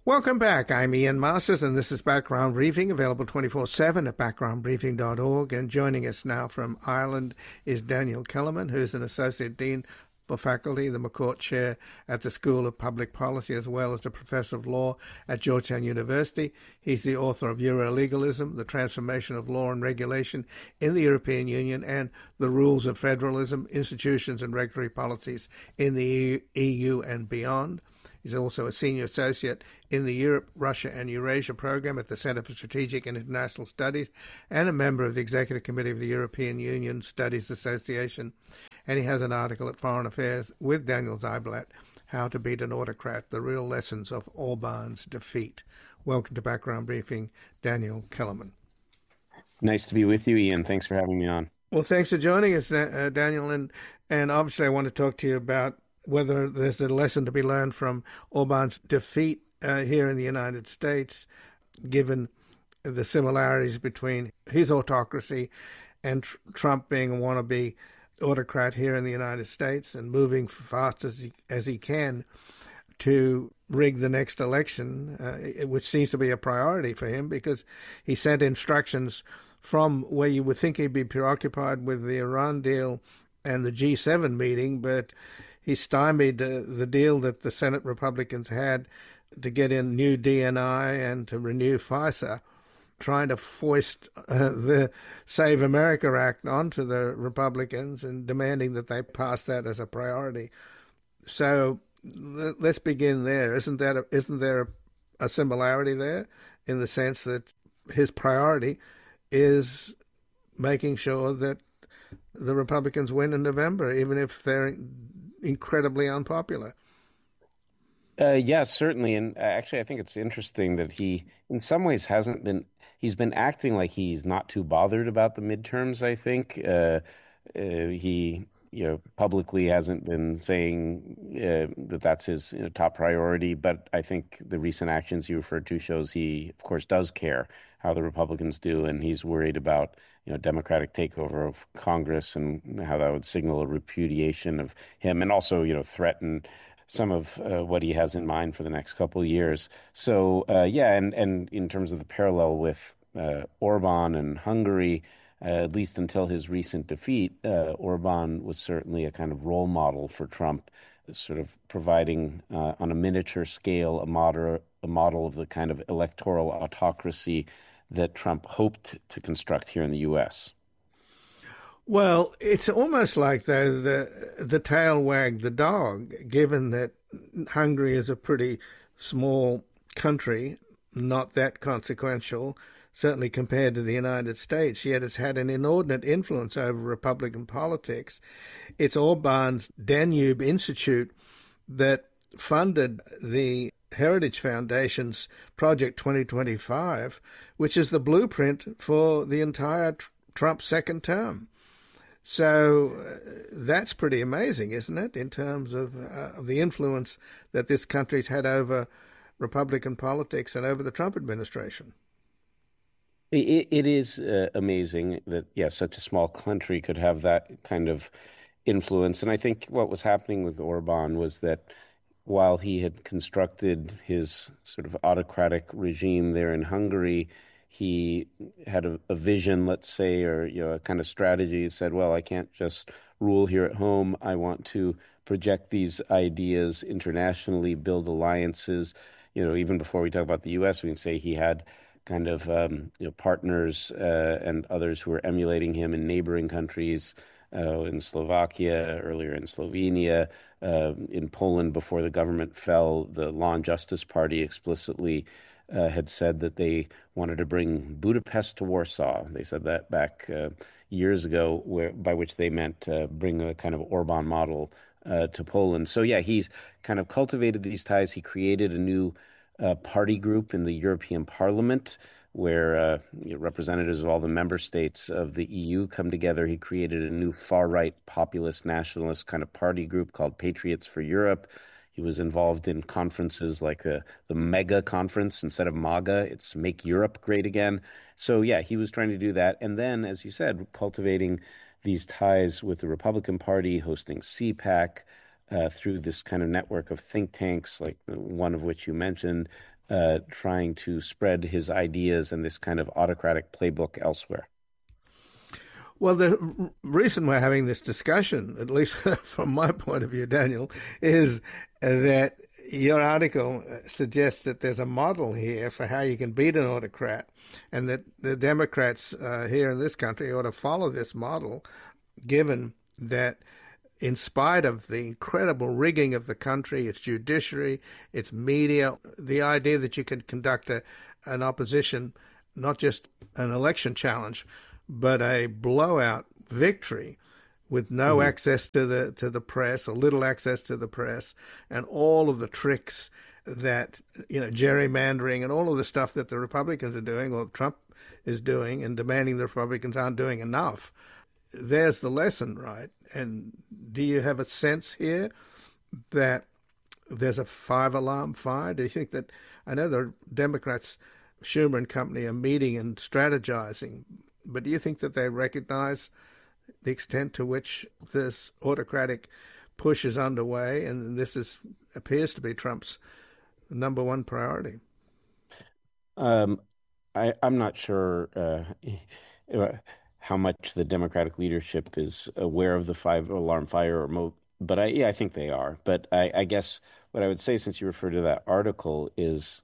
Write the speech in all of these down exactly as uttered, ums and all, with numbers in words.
Welcome back. I'm Ian Masters, and this is Background Briefing, available twenty-four seven at background briefing dot org. And joining us now from Ireland is Daniel Kellerman, who's an Associate Dean for Faculty, the McCourt Chair at the School of Public Policy, as well as a Professor of Law at Georgetown University. He's the author of Eurolegalism, The Transformation of Law and Regulation in the European Union, and The Rules of Federalism, Institutions and Regulatory Policies in the E U and Beyond. He's also a senior associate in the Europe, Russia and Eurasia program at the Center for Strategic and International Studies and a member of the Executive Committee of the European Union Studies Association. And he has an article at Foreign Affairs with Daniel Ziblatt, How to Beat an Autocrat, The Real Lessons of Orban's Defeat. Welcome to Background Briefing, Daniel Kellerman. Nice to be with you, Ian. Thanks for having me on. Well, thanks for joining us, uh, Daniel. And, and obviously I want to talk to you about whether there's a lesson to be learned from Orban's defeat uh, here in the United States, given the similarities between his autocracy and tr- Trump being a wannabe autocrat here in the United States and moving fast as he, as he can to rig the next election, uh, which seems to be a priority for him because he sent instructions from where you would think he'd be preoccupied with the Iran deal and the G seven meeting, but he stymied uh, the deal that the Senate Republicans had to get in new D N I and to renew FISA, trying to foist uh, the Save America Act onto the Republicans and demanding that they pass that as a priority. So l- let's begin there. Isn't that a, isn't there a, a similarity there in the sense that his priority is making sure that the Republicans win in November, even if they're incredibly unpopular? Uh, yes, certainly. And actually, I think it's interesting that he, in some ways, hasn't been, he's been acting like he's not too bothered about the midterms, I think. Uh, uh, he, you know, publicly hasn't been saying uh, that that's his you know, top priority. But I think the recent actions you referred to shows he, of course, does care how the Republicans do. And he's worried about, you know, Democratic takeover of Congress and how that would signal a repudiation of him and also, you know, threaten some of uh, what he has in mind for the next couple of years. So, uh, yeah, and, and in terms of the parallel with uh, Orban and Hungary, uh, at least until his recent defeat, uh, Orban was certainly a kind of role model for Trump, sort of providing uh, on a miniature scale a, moder- a model of the kind of electoral autocracy that Trump hoped to construct here in the U S. Well, it's almost like the, the the tail wagged the dog, given that Hungary is a pretty small country, not that consequential, certainly compared to the United States, yet it's had an inordinate influence over Republican politics. It's Orban's Danube Institute that funded the Heritage Foundation's Project twenty twenty-five, which is the blueprint for the entire Trump second term. So uh, that's pretty amazing, isn't it, in terms of, uh, of the influence that this country's had over Republican politics and over the Trump administration? It, it is uh, amazing that, yes, such a small country could have that kind of influence. And I think what was happening with Orban was that while he had constructed his sort of autocratic regime there in Hungary, he had a, a vision, let's say, or you know, a kind of strategy. He said, well, I can't just rule here at home. I want to project these ideas internationally, build alliances. You know, even before we talk about the U S, we can say he had kind of um, you know, partners uh, and others who were emulating him in neighboring countries, uh, in Slovakia, earlier in Slovenia, uh, in Poland before the government fell. The Law and Justice Party explicitly Uh, had said that they wanted to bring Budapest to Warsaw. They said that back uh, years ago, where, by which they meant uh, bring a kind of Orban model uh, to Poland. So, yeah, he's kind of cultivated these ties. He created a new uh, party group in the European Parliament where uh, you know, representatives of all the member states of the E U come together. He created a new far-right populist nationalist kind of party group called Patriots for Europe. He was involved in conferences like the, the mega conference instead of MAGA. It's Make Europe Great Again. So, yeah, he was trying to do that. And then, as you said, cultivating these ties with the Republican Party, hosting C PAC uh, through this kind of network of think tanks, like the one of which you mentioned, uh, trying to spread his ideas and this kind of autocratic playbook elsewhere? Well, the reason we're having this discussion, at least from my point of view, Daniel, is that your article suggests that there's a model here for how you can beat an autocrat, and that the Democrats uh, here in this country ought to follow this model, given that in spite of the incredible rigging of the country, its judiciary, its media, the idea that you can conduct a, an opposition, not just an election challenge, but a blowout victory with no mm-hmm. access to the to the press or little access to the press, and all of the tricks that, you know, gerrymandering and all of the stuff that the Republicans are doing, or Trump is doing, and demanding the Republicans aren't doing enough. There's the lesson, right? And do you have a sense here that there's a five-alarm fire? Do you think that, I know the Democrats, Schumer and company, are meeting and strategizing, but do you think that they recognize the extent to which this autocratic push is underway, and this is appears to be Trump's number one priority? Um, I, I'm not sure uh, how much the Democratic leadership is aware of the five-alarm fire, or mo- but I, yeah, I think they are. But I, I guess what I would say, since you referred to that article, is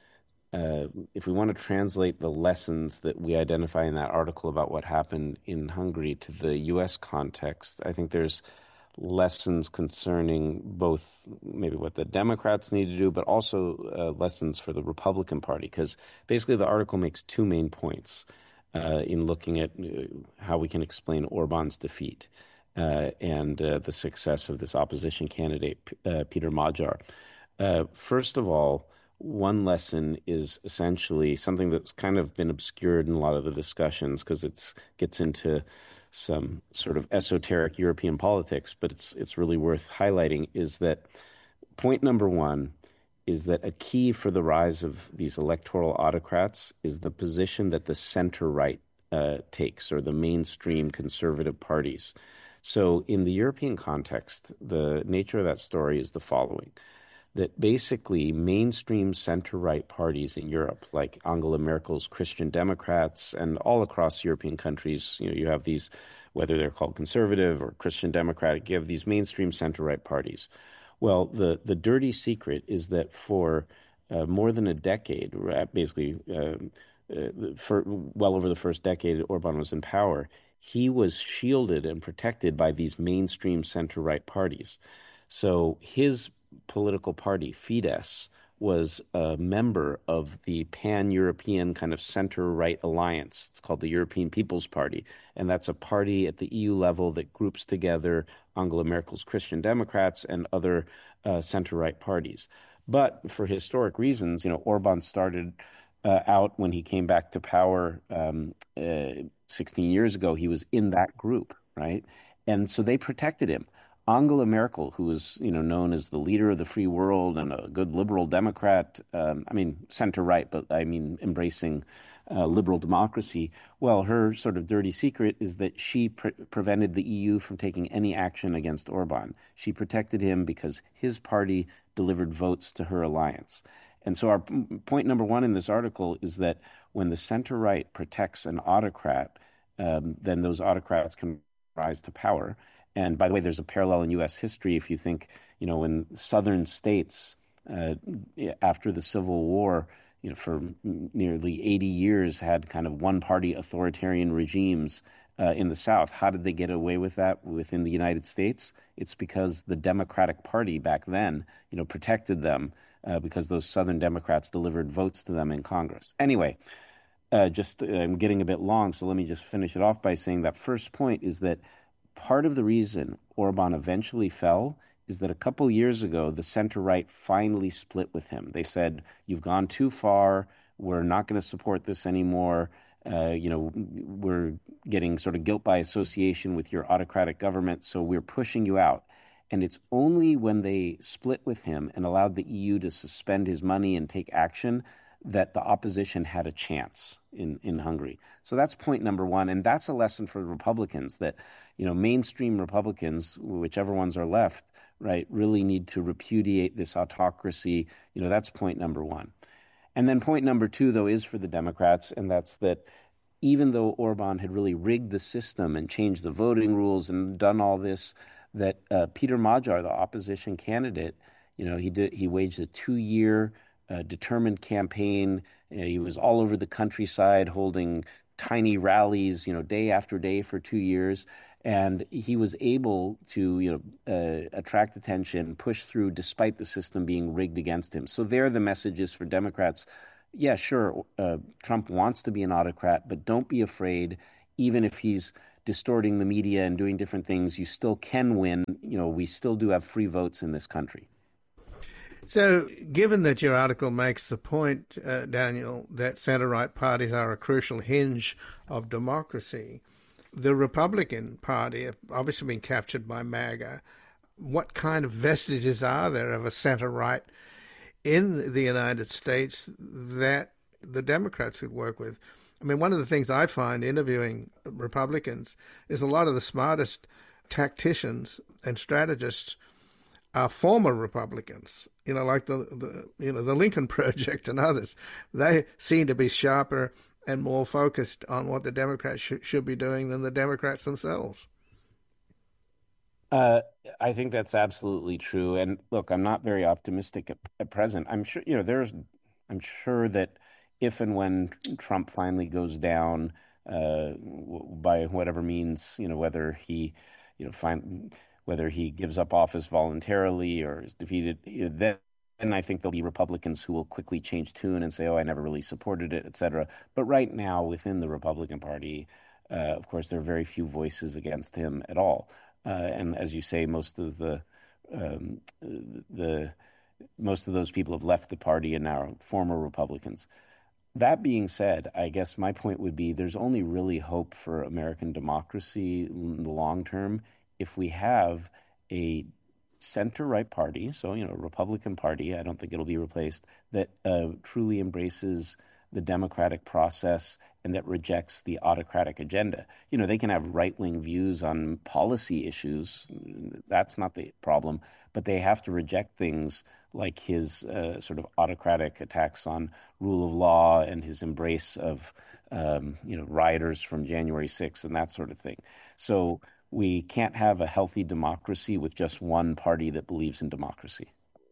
Uh, if we want to translate the lessons that we identify in that article about what happened in Hungary to the U S context, I think there's lessons concerning both maybe what the Democrats need to do, but also uh, lessons for the Republican Party, because basically the article makes two main points uh, in looking at uh, how we can explain Orban's defeat uh, and uh, the success of this opposition candidate, uh, Peter Magyar. Uh, first of all, one lesson is essentially something that's kind of been obscured in a lot of the discussions, because it gets into some sort of esoteric European politics, but it's it's really worth highlighting, is that point number one is that a key for the rise of these electoral autocrats is the position that the center-right uh, takes, or the mainstream conservative parties. So in the European context, the nature of that story is the following: that basically mainstream center-right parties in Europe, like Angela Merkel's Christian Democrats, and all across European countries, you know, you have these, whether they're called conservative or Christian Democratic, you have these mainstream center-right parties. Well, the, the dirty secret is that for uh, more than a decade, basically uh, uh, for well over the first decade Orban was in power, he was shielded and protected by these mainstream center-right parties. So his political party, Fidesz, was a member of the pan-European kind of center-right alliance. It's called the European People's Party, and that's a party at the E U level that groups together Angela Merkel's Christian Democrats and other uh, center-right parties. But for historic reasons, you know, Orban started uh, out when he came back to power um, uh, sixteen years ago. He was in that group, right? And so they protected him. Angela Merkel, who is, you know, known as the leader of the free world and a good liberal Democrat, um, I mean, center-right, but I mean, embracing uh, liberal democracy. Well, her sort of dirty secret is that she pre- prevented the E U from taking any action against Orban. She protected him because his party delivered votes to her alliance. And so our p- point number one in this article is that when the center-right protects an autocrat, um, then those autocrats can rise to power. And by the way, there's a parallel in U S history. If you think, you know, in southern states uh, after the Civil War, you know, for nearly eighty years had kind of one-party authoritarian regimes uh, in the South. How did they get away with that within the United States? It's because the Democratic Party back then, you know, protected them uh, because those Southern Democrats delivered votes to them in Congress. Anyway, uh, just uh, I'm getting a bit long, so let me just finish it off by saying that first point is that part of the reason Orban eventually fell is that a couple years ago, the center-right finally split with him. They said, you've gone too far. We're not going to support this anymore. Uh, you know, we're getting sort of guilt by association with your autocratic government, so we're pushing you out. And it's only when they split with him and allowed the E U to suspend his money and take action that the opposition had a chance in, in Hungary. So that's point number one. And that's a lesson for Republicans that, you know, mainstream Republicans, whichever ones are left, right, really need to repudiate this autocracy. You know, that's point number one. And then point number two, though, is for the Democrats, and that's that even though Orban had really rigged the system and changed the voting rules and done all this, that uh, Peter Magyar, the opposition candidate, you know, he did he waged a two-year uh, determined campaign. You know, he was all over the countryside holding tiny rallies, you know, day after day for two years. And he was able to, you know, uh, attract attention, push through despite the system being rigged against him. So there, the message is for Democrats. Yeah, sure, uh, Trump wants to be an autocrat, but don't be afraid. Even if he's distorting the media and doing different things, you still can win. You know, we still do have free votes in this country. So, given that your article makes the point, uh, Daniel, that centre-right parties are a crucial hinge of democracy, the Republican Party have obviously been captured by MAGA. What kind of vestiges are there of a centre-right in the United States that the Democrats would work with? I mean, one of the things I find interviewing Republicans is a lot of the smartest tacticians and strategists are former Republicans, you know, like the, the you know, the Lincoln Project and others. They seem to be sharper and more focused on what the Democrats sh- should be doing than the Democrats themselves. Uh, I think that's absolutely true. And look, I'm not very optimistic at, at present. I'm sure, you know, there's, I'm sure that if and when Trump finally goes down, uh, by whatever means, you know, whether he, you know, find whether he gives up office voluntarily or is defeated, you know, then. And I think there'll be Republicans who will quickly change tune and say, oh, I never really supported it, et cetera. But right now, within the Republican Party, uh, of course, there are very few voices against him at all. Uh, and as you say, most of the um, the most of those people have left the party and now are former Republicans. That being said, I guess my point would be there's only really hope for American democracy in the long term if we have a center-right party, so, you know, Republican Party, I don't think it'll be replaced, that uh, truly embraces the democratic process and that rejects the autocratic agenda. You know, they can have right-wing views on policy issues. That's not the problem. But they have to reject things like his uh, sort of autocratic attacks on rule of law and his embrace of, um, you know, rioters from January sixth and that sort of thing. So we can't have a healthy democracy with just one party that believes in democracy.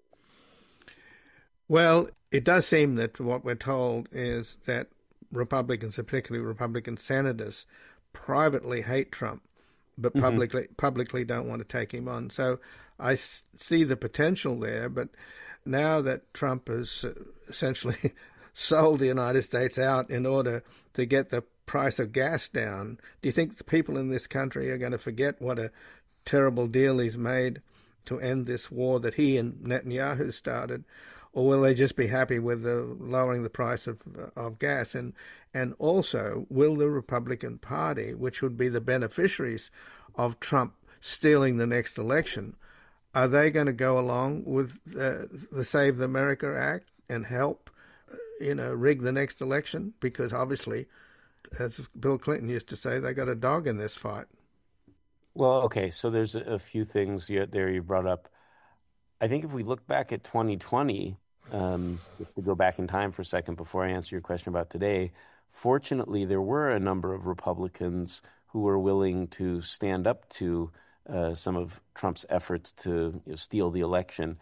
Well, it does seem that what we're told is that Republicans, particularly Republican senators, privately hate Trump, but publicly mm-hmm. publicly don't want to take him on. So I s- see the potential there, but now that Trump has essentially sold the United States out in order to get the price of gas down, do you think the people in this country are going to forget what a terrible deal he's made to end this war that he and Netanyahu started? Or will they just be happy with the lowering the price of of gas? And and also, will the Republican Party, which would be the beneficiaries of Trump stealing the next election, are they going to go along with uh, the Save America Act and help, you know, rig the next election? Because obviously, as Bill Clinton used to say, they got a dog in this fight. Well, okay, so there's a, a few things you, there you brought up. I think if we look back at twenty twenty, um, to go back in time for a second before I answer your question about today, fortunately, there were a number of Republicans who were willing to stand up to uh, some of Trump's efforts to, you know, steal the election.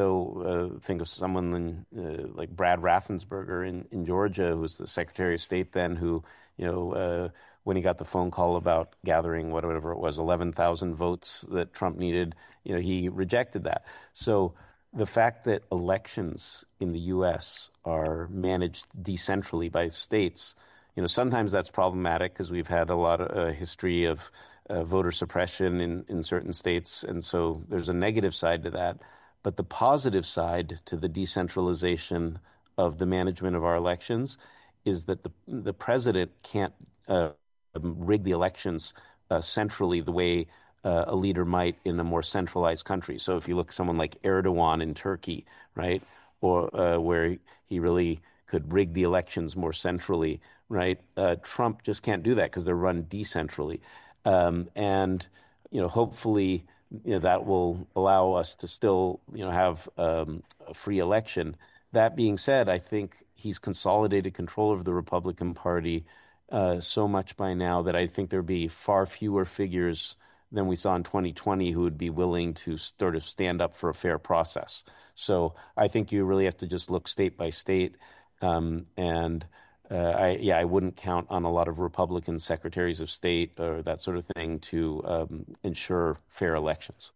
So uh, think of someone in, uh, like Brad Raffensperger in, in Georgia, who was the Secretary of State then, who, you know, uh, when he got the phone call about gathering whatever it was, eleven thousand votes that Trump needed, you know, he rejected that. So the fact that elections in the U S are managed decentrally by states, you know, sometimes that's problematic because we've had a lot of uh, history of uh, voter suppression in, in certain states. And so there's a negative side to that. But the positive side to the decentralization of the management of our elections is that the the president can't uh, rig the elections uh, centrally the way uh, a leader might in a more centralized country. So if you look at someone like Erdogan in Turkey, right, or uh, where he really could rig the elections more centrally, right? Uh, Trump just can't do that because they're run decentrally. Um, and, you know, hopefully, you know, that will allow us to still, you know, have um, a free election. That being said, I think he's consolidated control of the Republican Party uh, so much by now that I think there'd be far fewer figures than we saw in twenty twenty who would be willing to sort of stand up for a fair process. So I think you really have to just look state by state. Um, and uh, I, yeah, I wouldn't count on a lot of Republican secretaries of state or that sort of thing to um, ensure fair elections.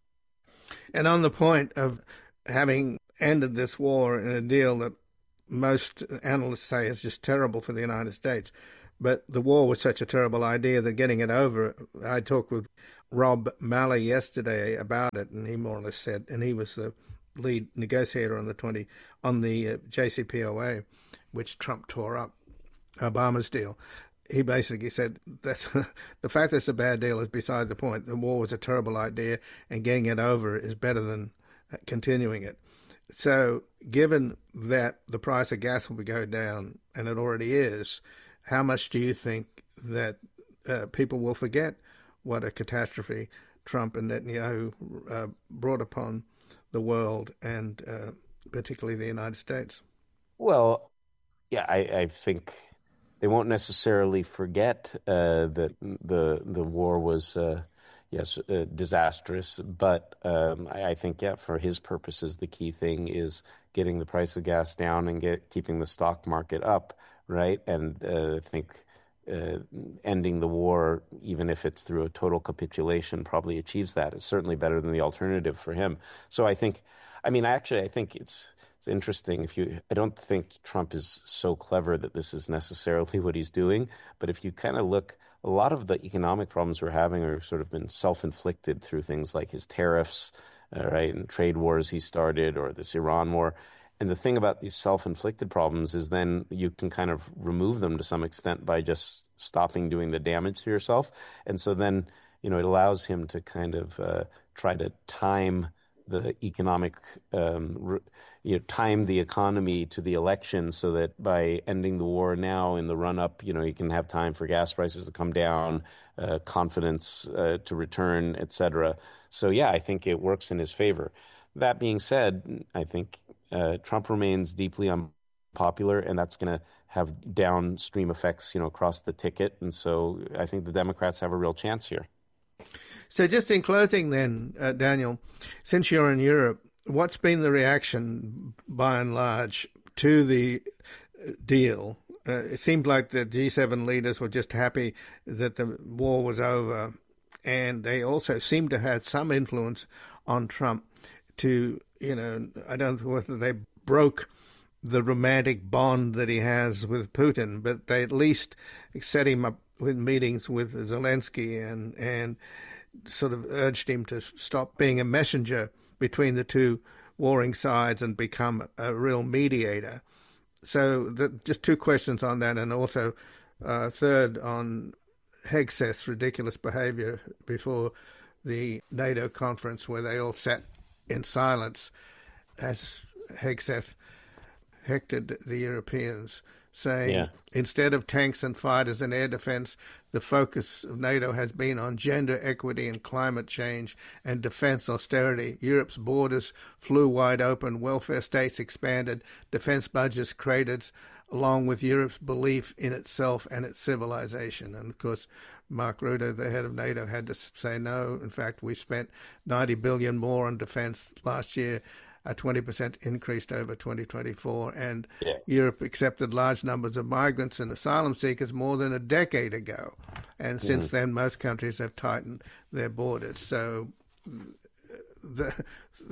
And on the point of having ended this war in a deal that most analysts say is just terrible for the United States, but the war was such a terrible idea that getting it over, I talked with Rob Malley yesterday about it, and he more or less said, and he was the lead negotiator on the twenty on the uh, J C P O A, which Trump tore up, Obama's deal. He basically said that the fact that it's a bad deal is beside the point. The war was a terrible idea, and getting it over is better than continuing it. So, given that the price of gas will go down, and it already is, how much do you think that uh, people will forget what a catastrophe Trump and Netanyahu uh, brought upon the world, and uh, particularly the United States? Well, yeah, I, I think they won't necessarily forget uh, that the the war was uh, yes uh, disastrous, but um, I, I think yeah, for his purposes, the key thing is getting the price of gas down and get keeping the stock market up, right? And uh, I think uh, ending the war, even if it's through a total capitulation, probably achieves that. It's certainly better than the alternative for him. So I think, I mean, actually, I think it's. It's interesting. If you, I don't think Trump is so clever that this is necessarily what he's doing. But if you kind of look, a lot of the economic problems we're having are sort of been self-inflicted through things like his tariffs, uh, right, and trade wars he started, or this Iran war. And the thing about these self-inflicted problems is then you can kind of remove them to some extent by just stopping doing the damage to yourself. And so then, you know, it allows him to kind of uh, try to time the economic, um, you know, time the economy to the election so that by ending the war now in the run up, you know, you can have time for gas prices to come down, uh, confidence uh, to return, et cetera. So, yeah, I think it works in his favor. That being said, I think uh, Trump remains deeply unpopular, and that's going to have downstream effects, you know, across the ticket. And so I think the Democrats have a real chance here. So just in closing then, uh, Daniel, since you're in Europe, what's been the reaction by and large to the deal? Uh, it seemed like the G seven leaders were just happy that the war was over, and they also seemed to have some influence on Trump to, you know, I don't know whether they broke the romantic bond that he has with Putin, but they at least set him up with meetings with Zelensky and, and sort of urged him to stop being a messenger between the two warring sides and become a real mediator. So the, just two questions on that, and also uh, third on Hegseth's ridiculous behavior before the NATO conference where they all sat in silence as Hegseth hectored the Europeans, saying yeah. instead of tanks and fighters and air defense, the focus of NATO has been on gender equity and climate change and defense austerity. Europe's borders flew wide open, welfare states expanded, defense budgets created, along with Europe's belief in itself and its civilization. And, of course, Mark Rutte, the head of NATO, had to say no. In fact, we spent ninety billion dollars more on defense last year, a twenty percent increase over twenty twenty-four, and yeah. Europe accepted large numbers of migrants and asylum seekers more than a decade ago. And mm-hmm. since then, most countries have tightened their borders. So the